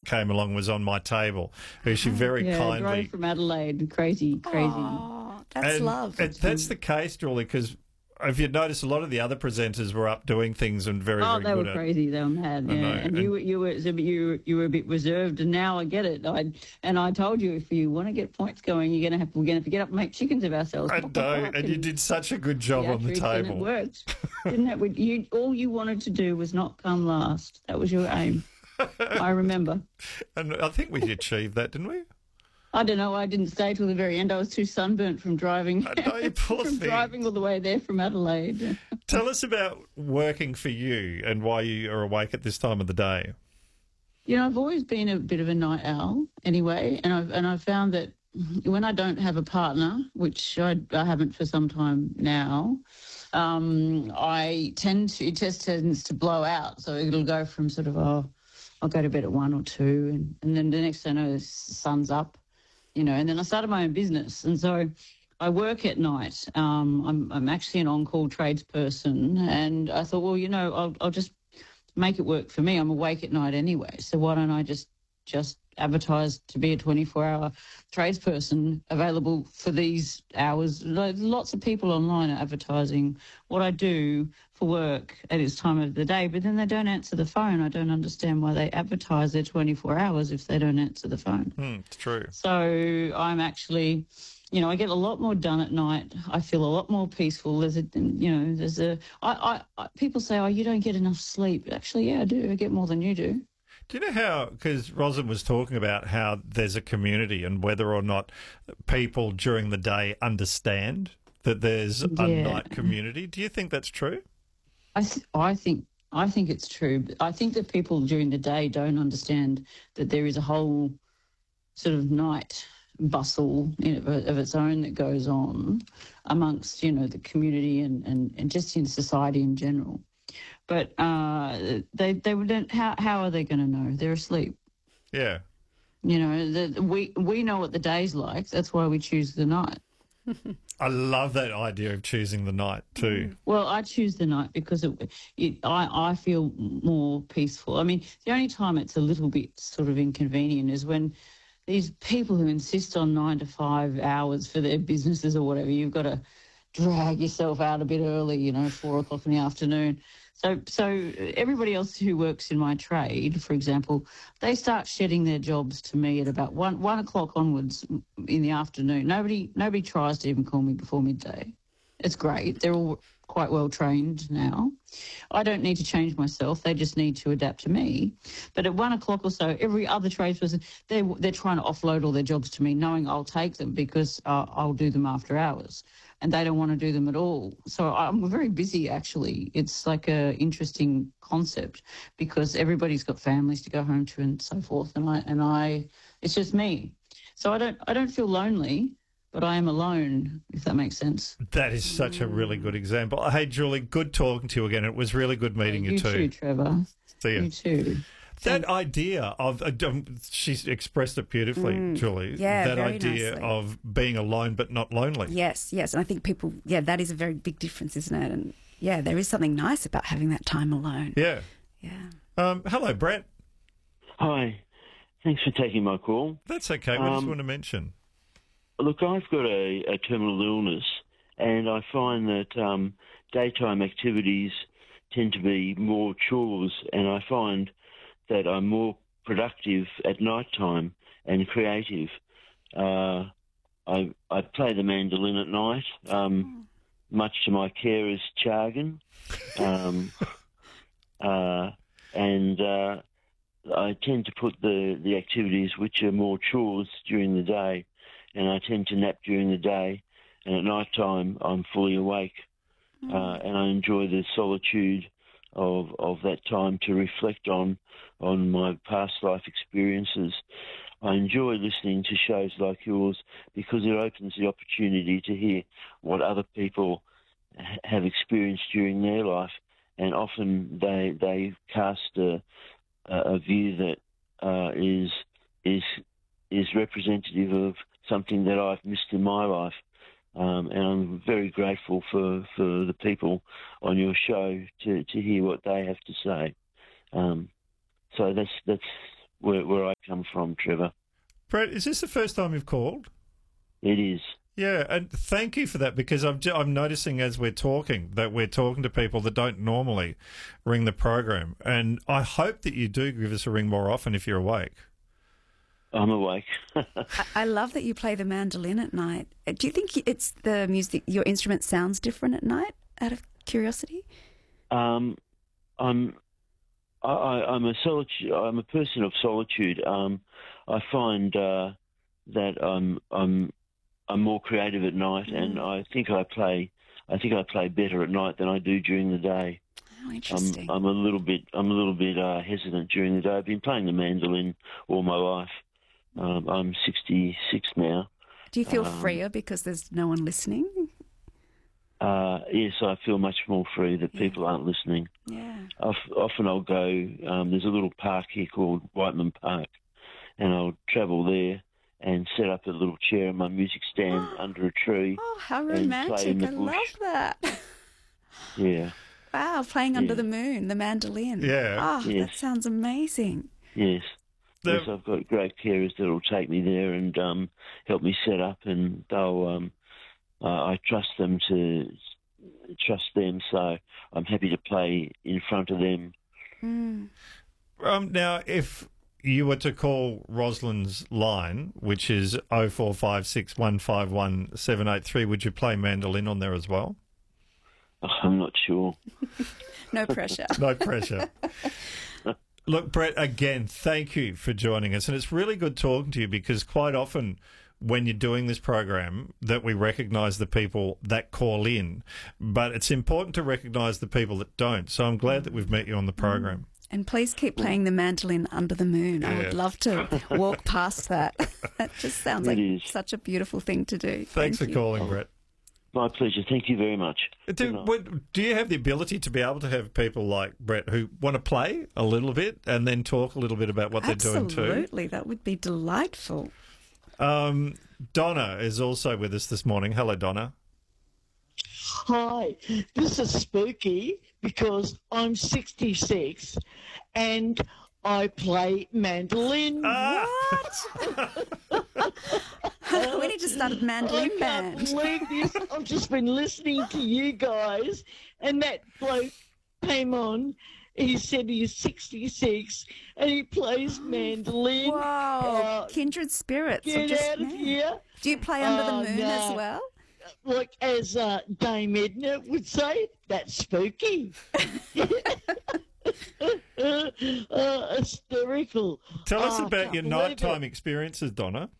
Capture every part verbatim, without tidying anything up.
came along was on my table, who she very Yeah, I kindly... drove from Adelaide. Crazy, crazy. Oh, that's and, love. and that's the case, Julie, because if you notice, a lot of the other presenters were up doing things and very, Oh, very they good were at crazy. They were mad. I Yeah, know, and, and- you, were- you were, so you, you were a bit reserved, and now I get it. I and I told you, if you want to get points going, you're gonna have we're gonna have to get up and make chickens of ourselves. I know, and you did such a good job on the theatrics, and it table. worked, didn't it? We- You, all you wanted to do was not come last. That was your aim. I remember. And I think we achieved that, didn't we? I don't know. I didn't stay till the very end. I was too sunburnt from driving. I know, you poor from thing. driving all the way there from Adelaide. Tell us about working for you and why you are awake at this time of the day. You know, I've always been a bit of a night owl anyway, and I've and I've found that when I don't have a partner, which I, I haven't for some time now, um, I tend to, it just tends to blow out. So it'll go from sort of, oh, I'll go to bed at one or two, and, and then the next thing I know, the sun's up, you know, and then I started my own business. And so I work at night. Um, I'm, I'm actually an on-call tradesperson, and I thought, well, you know, I'll, I'll just make it work for me. I'm awake at night anyway, so why don't I just just advertise to be a twenty-four hour tradesperson available for these hours? Lots of people online are advertising what I do for work at its time of the day, but then they don't answer the phone. I don't understand why they advertise their twenty-four hours if they don't answer the phone. Hmm, it's true. So I'm actually, you know, I get a lot more done at night. I feel a lot more peaceful. There's a, you know, there's a, I, I, I people say, oh, you don't get enough sleep. Actually, yeah, I do. I get more than you do. Do you know how, because Rosin was talking about how there's a community and whether or not people during the day understand that there's a Yeah. night community. Do you think that's true? I, th- I think I think it's true. I think that people during the day don't understand that there is a whole sort of night bustle in it, of its own that goes on amongst, you know, the community and, and, and just in society in general. But uh, they they wouldn't. How how are they going to know? They're asleep. Yeah. You know, the, we we know what the day's like. That's why we choose the night. I love that idea of choosing the night too. Well, I choose the night because it, it, I, I feel more peaceful. I mean, the only time it's a little bit sort of inconvenient is when these people who insist on nine to five hours for their businesses or whatever, you've got to drag yourself out a bit early, you know, four o'clock in the afternoon. So, so everybody else who works in my trade, for example, they start shedding their jobs to me at about one one o'clock onwards in the afternoon. Nobody, nobody tries to even call me before midday. It's great. They're all quite well trained now. I don't need to change myself. They just need to adapt to me. But at one o'clock or so, every other tradesperson, they're, they're trying to offload all their jobs to me, knowing I'll take them because uh, I'll do them after hours. And they don't want to do them at all. So I'm very busy, actually. It's like a interesting concept because everybody's got families to go home to and so forth. And I, and I, it's just me. So I don't, I don't feel lonely, but I am alone, if that makes sense. That is such a really good example. Hey, Julie, good talking to you again. It was really good meeting you, You too. too, Trevor. See you. You too. That idea of, uh, um, she's expressed it beautifully, Julie. yeah, That very idea nicely. of being alone but not lonely. Yes, yes. And I think people, yeah, that is a very big difference, isn't it? And yeah, there is something nice about having that time alone. Yeah. Yeah. Um, hello, Brett. Hi. Thanks for taking my call. That's okay. We just Um, want to mention. Look, I've got a, a terminal illness, and I find that um, daytime activities tend to be more chores, and I find that I'm more productive at night time and creative. Uh, I, I play the mandolin at night, um, much to my carer's chagrin, um, uh, and uh, I tend to put the, the activities which are more chores during the day, and I tend to nap during the day, and at night time I'm fully awake, uh, and I enjoy the solitude of of that time to reflect on on my past life experiences. I enjoy listening to shows like yours because it opens the opportunity to hear what other people ha- have experienced during their life, and often they they cast a, a view that uh, is is is representative of something that I've missed in my life. Um, and I'm very grateful for, for the people on your show to, to hear what they have to say. Um, so that's that's where, where I come from, Trevor. Brett, is this the first time you've called? It is. Yeah, and thank you for that, because I'm, ju- I'm noticing as we're talking that we're talking to people that don't normally ring the program. And I hope that you do give us a ring more often if you're awake. I'm awake. I, I love that you play the mandolin at night. Do you think it's the music, your instrument sounds different at night, out of curiosity? um, I'm I, I, I'm a solitude. I'm a person of solitude. Um, I find uh, that I'm I'm I'm more creative at night, mm. and I think I play I think I play better at night than I do during the day. Oh, interesting. I'm, I'm a little bit I'm a little bit uh, hesitant during the day. I've been playing the mandolin all my life. Um, I'm sixty-six now. Do you feel um, freer because there's no one listening? Uh, yes, I feel much more free that Yeah. people aren't listening. Yeah. Often I'll go, um, there's a little park here called Whiteman Park, and I'll travel there and set up a little chair and my music stand under a tree. Oh, how and play romantic. in the I bush. love that. Yeah, Wow, playing under Yeah. the moon, the mandolin. Yeah. Oh, Yes. that sounds amazing. yes. The- Yes, I've got great carers that will take me there and um, help me set up, and they'll, um, uh, I trust them to trust them, so I'm happy to play in front of them. Mm. Um, now, if you were to call Rosalind's line, which is oh four five six, one five one, seven eight three, would you play mandolin on there as well? Oh, I'm not sure. No pressure. No pressure. Look, Brett, again, thank you for joining us. And it's really good talking to you, because quite often when you're doing this program that we recognise the people that call in, but it's important to recognise the people that don't. So I'm glad that we've met you on the program. And please keep playing the mandolin under the moon. I Yeah. would love to walk past that. That just sounds It like is. such a beautiful thing to do. Thanks Thank for you. calling, Brett. My pleasure. Thank you very much. Do, what, do you have the ability to be able to have people like Brett who want to play a little bit and then talk a little bit about what they're doing too? Absolutely, that would be delightful. Um, Donna is also with us this morning. Hello, Donna. Hi, this is spooky because I'm sixty-six and I play mandolin. Ah! We need to start a I mandolin can't band. believe this. I've just been listening to you guys, and that bloke came on. He said he's sixty-six and he plays mandolin. Whoa, Uh, kindred spirits. I'm get just- out of yeah. here. Do you play under Oh, the moon no. as well? Like as uh, Dame Edna would say, that's spooky. uh, hysterical. Tell us Oh, I about can't your believe nighttime it. experiences, Donna.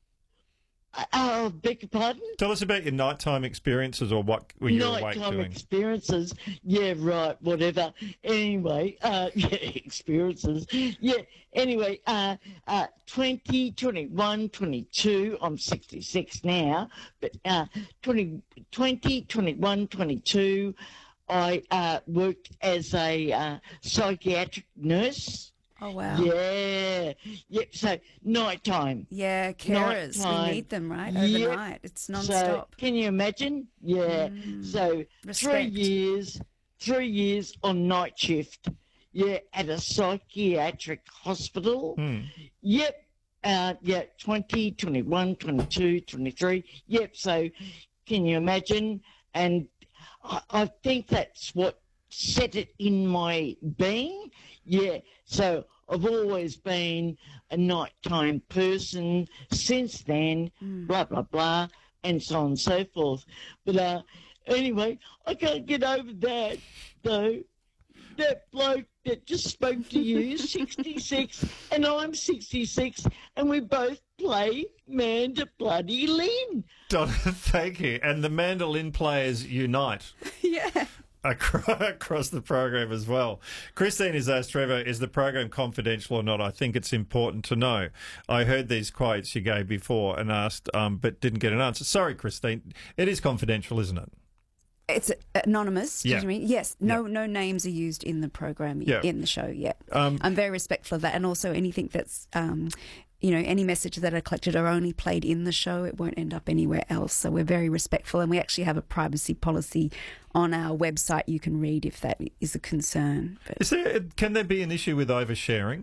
Uh, uh, beg your pardon? Tell us about your nighttime experiences, or what were you awake Nighttime doing. experiences. Yeah, right, whatever. Anyway, uh, yeah, experiences. Yeah, anyway, uh, uh, twenty, twenty-one, twenty-two, I'm sixty-six now, but uh, twenty, twenty, twenty-one, twenty-two, I uh, worked as a uh, psychiatric nurse. Oh, wow. Yeah, yep, so nighttime. Yeah, carers. Nighttime. We need them, right? Yep. Overnight. It's So non-stop. can you imagine? Yeah. So three Respect. years, three years on night shift. Yeah, at a psychiatric hospital. Hmm. Yep. Uh, yeah, twenty, twenty-one, twenty-two, twenty-three. Yep. So can you imagine? And I, I think that's what set it in my being. Yeah. So I've always been a nighttime person since then, blah, blah, blah, and so on and so forth. But uh, anyway, I can't get over that, though. That bloke that just spoke to you, sixty-six, and I'm sixty-six, and we both play Manda Bloody Lynn. Donna, thank you. And the mandolin players unite Yeah. acro- across the program as well. Christine has asked Trevor, is the program confidential or not? I think it's important to know. I heard these quotes you gave before and asked, um, but didn't get an answer. Sorry, Christine. It is confidential, isn't it? It's anonymous. Do Yeah. you mean? Yes. No. No names are used in the program. Yeah. In the show. Yeah. Um, I'm very respectful of that, and also anything that's, um, you know, any messages that are collected are only played in the show. It won't end up anywhere else. So we're very respectful, and we actually have a privacy policy on our website. You can read if that is a concern. But Is there? Can there be an issue with oversharing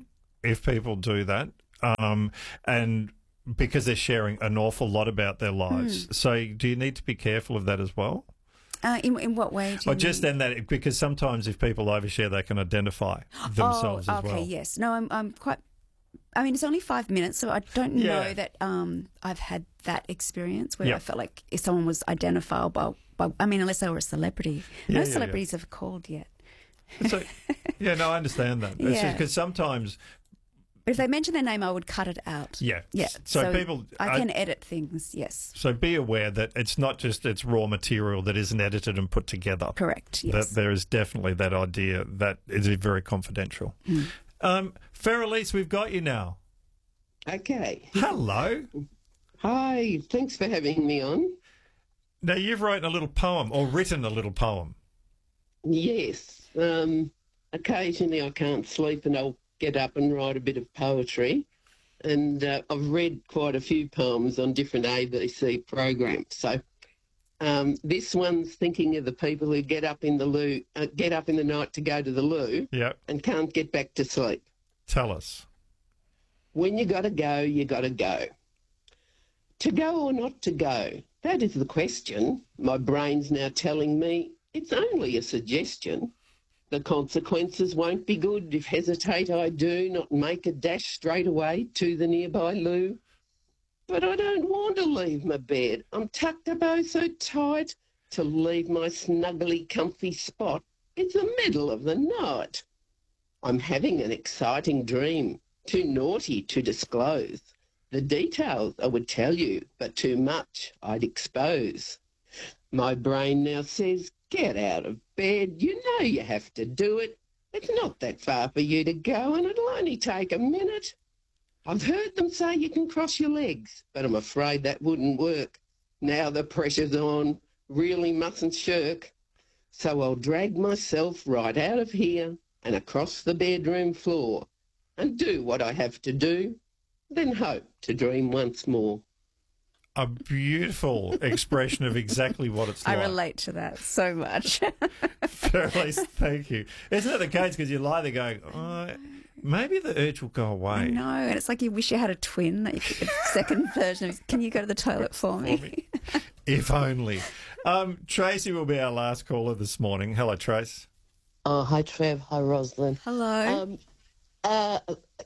if people do that, um, and because they're sharing an awful lot about their lives. Mm. So do you need to be careful of that as well? Uh, in in what way? Do you Or just mean? then that because sometimes if people overshare, they can identify themselves oh, as okay, well. yes. No, I'm I'm quite. I mean, it's only five minutes, so I don't Yeah. know that um, I've had that experience where Yeah. I felt like if someone was identifiable by, I mean, unless they were a celebrity. Yeah, no yeah, celebrities have called yet. So, yeah, no, I understand that. It's Yeah. because sometimes, But if they mention their name, I would cut it out. yeah, Yeah. So, people, I can edit things. Yes. So be aware that it's not just it's raw material that isn't edited and put together. Correct. Yes. That there is definitely that idea that is very confidential. Mm. Um, Feralise, we've got you now. Okay. Hello. Hi. Thanks for having me on. Now you've written a little poem or written a little poem. Yes. Um, occasionally I can't sleep and I'll get up and write a bit of poetry. And uh, I've read quite a few poems on different A B C programs. So um, this one's thinking of the people who get up in the loo, uh, get up in the night to go to the loo Yep. and can't get back to sleep. Tell us. When you got to go, you got to go. To go or not to go? That is the question. My brain's now telling me it's only a suggestion. The consequences won't be good if hesitate I do, not make a dash straight away to the nearby loo. But I don't want to leave my bed. I'm tucked up oh so tight. To leave my snuggly comfy spot, it's the middle of the night. I'm having an exciting dream. Too naughty to disclose. The details I would tell you, but too much I'd expose. My brain now says, get out of bed. You know you have to do it. It's not that far for you to go and it'll only take a minute. I've heard them say you can cross your legs, but I'm afraid that wouldn't work. Now the pressure's on. Really mustn't shirk. So I'll drag myself right out of here and across the bedroom floor and do what I have to do, then hope to dream once more. A beautiful expression of exactly what it's I like. relate to that so much. Feralise, thank you. Isn't that the case? Because you lie there going, oh, maybe the urge will go away. I know, and it's like you wish you had a twin that you could, a second version of, can you go to the toilet for me? For me. If only. Um, Tracy will be our last caller this morning. Hello, Trace. Oh, hi, Trev. Hi, Rosalind. Hello. Um, uh,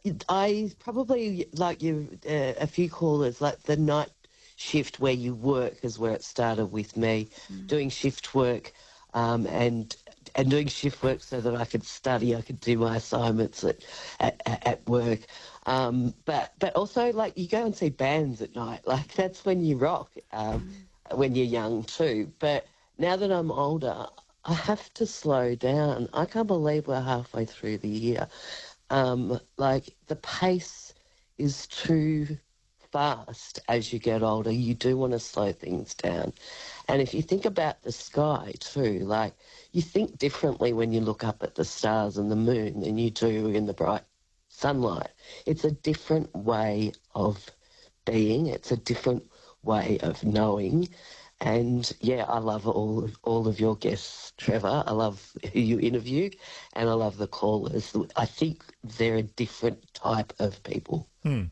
I probably, like you, uh, a few callers, like the night shift where you work is where it started with me, mm. doing shift work um, and and doing shift work so that I could study, I could do my assignments at at, at work. Um, but but also, like, you go and see bands at night. Like, that's when you rock, um, mm. when you're young too. But now that I'm older, I have to slow down. I can't believe we're halfway through the year. Um, like, the pace is too fast as you get older. You do want to slow things down. And if you think about the sky too, like, you think differently when you look up at the stars and the moon than you do in the bright sunlight. It's a different way of being. It's a different way of knowing. And, yeah, I love all of, all of your guests, Trevor. I love who you interview, and I love the callers. I think they're a different type of people. Hmm.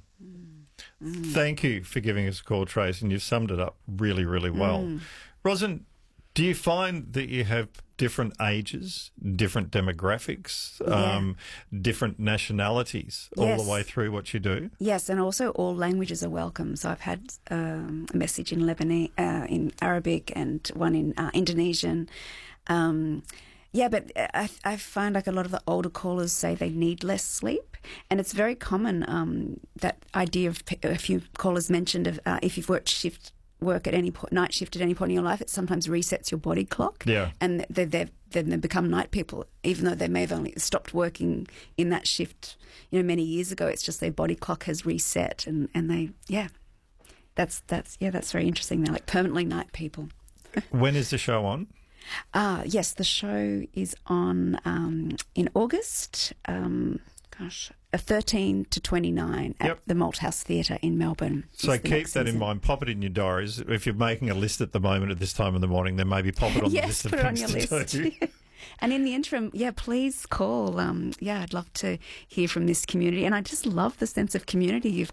Mm. Thank you for giving us a call, Trace, and you've summed it up really, really well. Mm. Rosin, do you find that you have different ages, different demographics, yeah. um, different nationalities all yes. the way through what you do? Yes, and also all languages are welcome. So I've had um, a message in Lebanese, uh, in Arabic, and one in uh, Indonesian. Um, yeah, but I, I find like a lot of the older callers say they need less sleep, and it's very common, um, that idea of a few callers mentioned of uh, if you've worked shift work at any point, night shift at any point in your life, it sometimes resets your body clock. Yeah. And they they then they become night people, even though they may have only stopped working in that shift, you know, many years ago. It's just their body clock has reset, and, and they, yeah, that's that's yeah, that's very interesting. They're like permanently night people. When is the show on? Ah, yes, the show is on um, in August. Um, gosh. thirteen to twenty-nine at yep. the Malthouse Theatre in Melbourne. So keep that in mind. Pop it in your diaries. If you're making a list at the moment at this time in the morning, then maybe pop it on yes, the list of put it on things your to list. do. And in the interim, yeah, please call. Um, yeah, I'd love to hear from this community. And I just love the sense of community you've